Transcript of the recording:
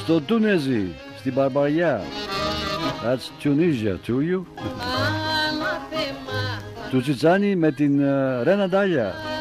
στο Τούνεζι, στην Μπαρμπαριά. That's Tunisia to you. Του Τσιτσάνι με την Ρένα Ντάλια.